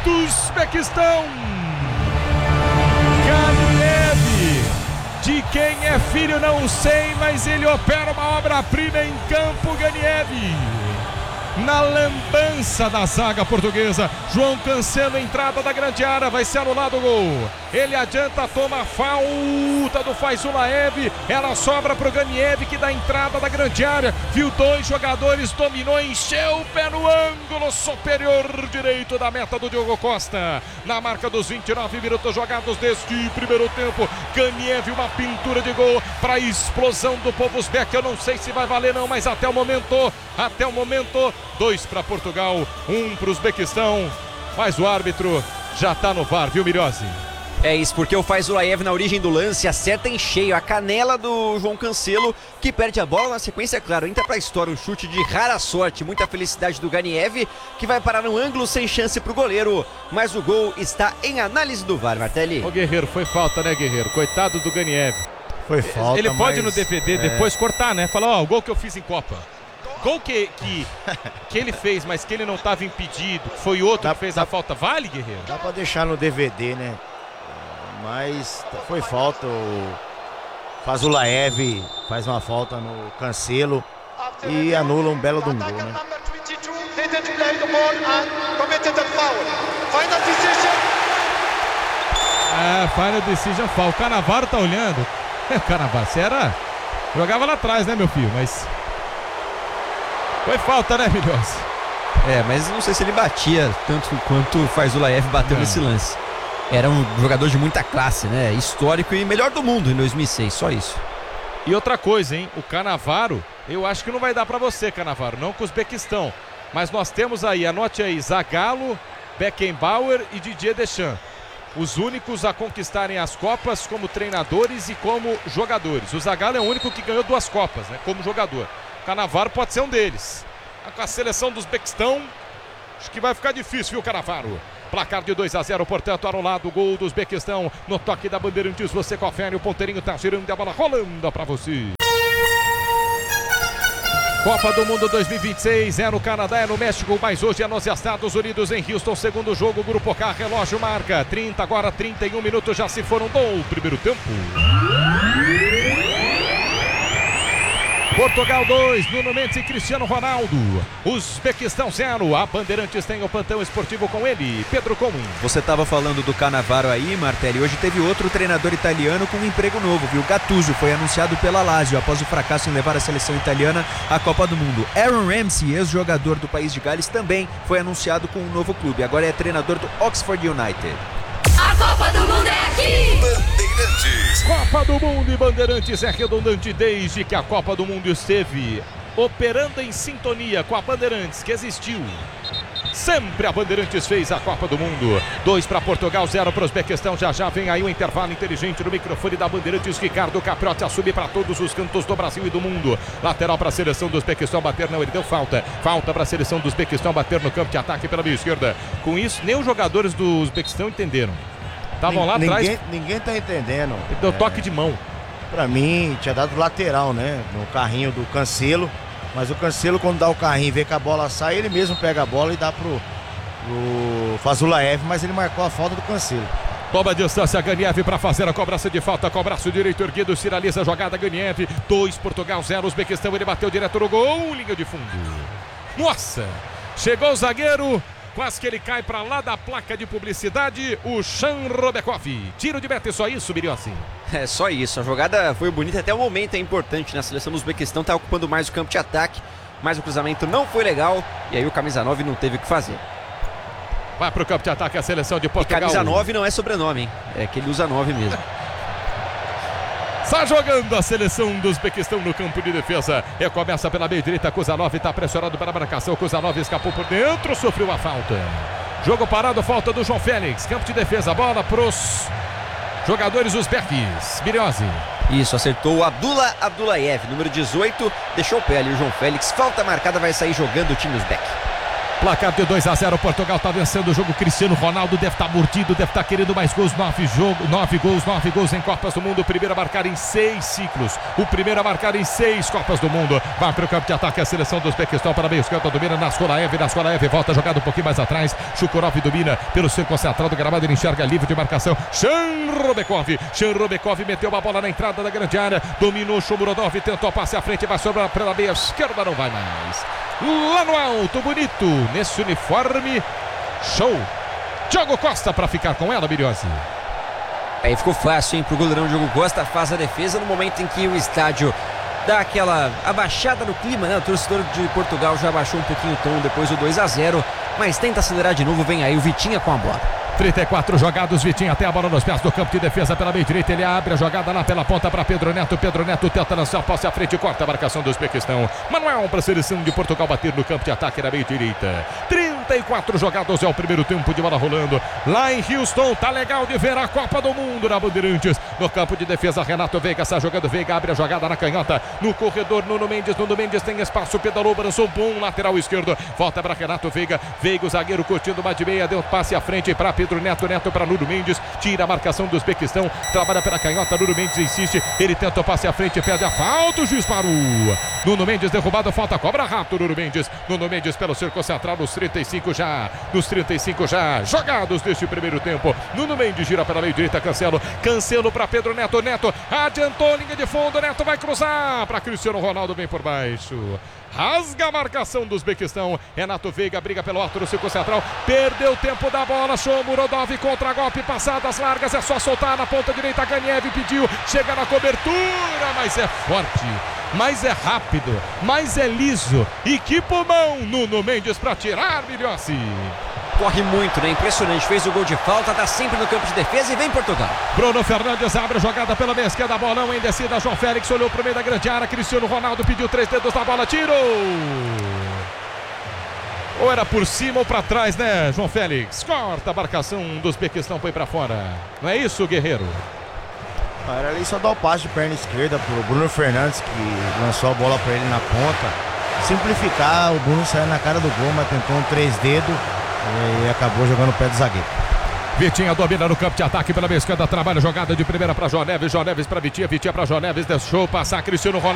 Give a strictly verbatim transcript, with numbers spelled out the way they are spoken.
do Uzbequistão. Ganiev, de quem é filho não sei, mas ele opera uma obra-prima em campo. Ganiev, na lambança da zaga portuguesa. João Cancelo, entrada da grande área, vai ser anulado o gol. Ele adianta, toma falta do Faizulaev, ela sobra pro Ganiev, que dá entrada da grande área, viu dois jogadores, dominou, encheu o pé no ângulo superior direito da meta do Diogo Costa. Na marca dos vinte e nove minutos jogados deste primeiro tempo, Ganiev, uma pintura de gol para explosão do povo uzbek. Eu não sei se vai valer não, mas até o momento, até o momento, dois para Portugal, um para o Uzbequistão, mas o árbitro já está no V A R, viu, Mirozzi? É isso, porque o Faizulaev na origem do lance acerta em cheio a canela do João Cancelo, que perde a bola na sequência, claro, entra pra história um chute de rara sorte, muita felicidade do Ganiev, que vai parar no ângulo sem chance pro goleiro, mas o gol está em análise do V A R, Martelli. Ô Guerreiro, foi falta, né, Guerreiro? Coitado do Ganiev. Foi falta, Ele pode mas... no D V D é... depois cortar, né? Falar, ó, o gol que eu fiz em Copa. Gol que, que, que ele fez, mas que ele não estava impedido, foi outro dá, que fez dá, a falta, vale, Guerreiro? Dá pra deixar no D V D, né? Mas foi falta. O Faizulaev faz uma falta no Cancelo e anula um belo de um gol, né? É, final decision foul. O Cannavaro tá olhando. O Cannavaro, você era... jogava lá atrás, né, meu filho? Mas... foi falta, né, Milhões? É, mas não sei se ele batia tanto quanto o Faizulaev bateu não. nesse lance. Era um jogador de muita classe, né? Histórico e melhor do mundo em dois mil e seis, só isso. E outra coisa, hein? O Cannavaro, eu acho que não vai dar pra você, Cannavaro, não com o Uzbequistão. Mas nós temos aí, anote aí, Zagallo, Beckenbauer e Didier Deschamps. Os únicos a conquistarem as Copas como treinadores e como jogadores. O Zagallo é o único que ganhou duas Copas, né? Como jogador. O Cannavaro pode ser um deles. Com a seleção do Uzbequistão, acho que vai ficar difícil, viu, Cannavaro? Placar de dois a zero, portanto, anulado o gol do Uzbequistão. No toque da Bandeirantes, você confere, o ponteirinho tá girando e a bola rolando pra você. Copa do Mundo dois mil e vinte e seis, é no Canadá, é no México, mas hoje é nos Estados Unidos, em Houston, segundo jogo, Grupo K, relógio marca trinta, agora trinta e um minutos, já se foram do primeiro tempo. Portugal dois, Nuno Mendes e Cristiano Ronaldo. Uzbequistão zero, a Bandeirantes tem o plantão esportivo com ele, Pedro Comum. Você estava falando do Cannavaro aí, Martelli, hoje teve outro treinador italiano com um emprego novo, viu? Gattuso foi anunciado pela Lazio após o fracasso em levar a seleção italiana à Copa do Mundo. Aaron Ramsey, ex-jogador do país de Gales, também foi anunciado com um novo clube, agora é treinador do Oxford United. A Copa do Mundo é aqui! Bandeirantes. Copa do Mundo e Bandeirantes é redundante desde que a Copa do Mundo esteve operando em sintonia com a Bandeirantes, que existiu. Sempre a Bandeirantes fez a Copa do Mundo. Dois para Portugal, zero para o Uzbequistão. Já já vem aí o intervalo inteligente no microfone da Bandeirantes. Ricardo Capriotti assume para todos os cantos do Brasil e do mundo. Lateral para a seleção do Uzbequistão bater, não, ele deu falta. Falta para a seleção do Uzbequistão bater no campo de ataque pela meia esquerda. Com isso, nem os jogadores do Uzbequistão entenderam. Estavam lá ninguém, atrás. Ninguém tá entendendo. Ele deu é, toque de mão. Pra mim, tinha dado lateral, né? No carrinho do Cancelo. Mas o Cancelo, quando dá o carrinho e vê que a bola sai, ele mesmo pega a bola e dá pro, pro Faizulaev, mas ele marcou a falta do Cancelo. Toma a distância, Ganiev para fazer a cobrança de falta, com o braço direito erguido, sinaliza a jogada, Ganiev. dois, Portugal zero, Uzbequistão, ele bateu direto no gol, linha de fundo. Nossa, chegou o zagueiro, quase que ele cai para lá da placa de publicidade, o Shan Robekov. Tiro de meta, é só isso, Miriossi? É só isso, a jogada foi bonita, até o momento é importante, né? A seleção do Uzbequistão está ocupando mais o campo de ataque, mas o cruzamento não foi legal, e aí o camisa nove não teve o que fazer. Vai pro campo de ataque a seleção de Portugal. E camisa nove não é sobrenome, hein? É que ele usa nove mesmo. Está jogando a seleção do Uzbequistão no campo de defesa. Recomeça pela meia direita, Kuzanov está pressionado para a marcação. Kuzanov escapou por dentro, sofreu a falta. Jogo parado, falta do João Félix. Campo de defesa, bola pros jogadores uzbeques. Miriose. Isso, acertou o Abdullah Abdullayev, número dezoito. Deixou o pé ali o João Félix. Falta marcada, vai sair jogando o time uzbek. Placar de dois a zero, Portugal está vencendo o jogo. Cristiano Ronaldo deve estar mordido, deve estar querendo mais gols. Nove, jogo, nove gols, nove gols em Copas do Mundo. O primeiro a marcar em seis ciclos. O primeiro a marcar em seis Copas do Mundo. Vai para o campo de ataque a seleção do Uzbequistão. Para meio esquerda, domina Naskolaev. Naskolaev volta jogada um pouquinho mais atrás. Shukurov domina pelo círculo central do gramado. Ele enxerga livre de marcação. Shanrobekov. Shanrobekov meteu uma bola na entrada da grande área. Dominou Shomurodov. Tentou passe à frente. Vai sobrar pela meia esquerda. Não vai mais. Lá no alto, bonito, nesse uniforme, show. Diogo Costa para ficar com ela, Biriosi. Aí ficou fácil, hein, pro goleirão Diogo Costa, faz a defesa no momento em que o estádio dá aquela abaixada no clima, né? O torcedor de Portugal já abaixou um pouquinho o tom depois do dois a zero, mas tenta acelerar de novo, vem aí o Vitinha com a bola. trinta e quatro jogados, Vitinho até a bola nos pés do campo de defesa pela meia direita, ele abre a jogada lá pela ponta para Pedro Neto, Pedro Neto tenta lançar a posse à frente, corta a marcação do Uzbequistão. Manuel para a seleção de Portugal bater no campo de ataque na meia direita. trinta e quatro jogados é o primeiro tempo de bola rolando lá em Houston. Tá legal de ver a Copa do Mundo na Bandeirantes. No campo de defesa, Renato Veiga está jogando, Veiga abre a jogada na canhota, no corredor, Nuno Mendes, Nuno Mendes tem espaço, pedalou, balançou, bom lateral esquerdo, volta para Renato Veiga, Veiga o zagueiro curtindo uma de meia, deu passe à frente para Pedro Neto, Neto para Nuno Mendes, tira a marcação do Uzbequistão, trabalha pela canhota, Nuno Mendes insiste, ele tenta o passe à frente, perde a falta, o juiz parou. Nuno Mendes derrubado, falta, cobra rápido, Nuno Mendes, Nuno Mendes pelo círculo central, nos trinta e cinco já, nos trinta e cinco já, jogados deste primeiro tempo, Nuno Mendes gira pela meia direita, Cancelo, Cancelo para Pedro Neto, Neto adiantou, linha de fundo, Neto vai cruzar para Cristiano Ronaldo, vem por baixo. Rasga a marcação do Uzbequistão. Renato Veiga briga pelo alto no círculo central. Perdeu o tempo da bola. Shomurodov contra golpe. Passadas largas. É só soltar na ponta direita. Ganiev pediu. Chega na cobertura. Mas é forte. Mas é rápido. Mas é liso. E que pulmão. Nuno Mendes para tirar, Milhossi. Corre muito, né? Impressionante. Fez o gol de falta, tá sempre no campo de defesa e vem Portugal. Bruno Fernandes abre a jogada pela meia esquerda, bolão em descida, João Félix olhou pro meio da grande área, Cristiano Ronaldo pediu três dedos na bola, tirou! Ou era por cima ou para trás, né, João Félix? Corta a marcação do Uzbequistão, foi para fora. Não é isso, Guerreiro? Era ali só dar o passe de perna esquerda pro Bruno Fernandes, que lançou a bola para ele na ponta. Simplificar, o Bruno saiu na cara do gol, mas tentou um três dedos e acabou jogando o pé do zagueiro. Vitinha domina no campo de ataque pela meia esquerda, trabalha jogada de primeira para João Neves, João Neves para Vitinha, Vitinha para João Neves, deixou passar Cristiano Ronaldo.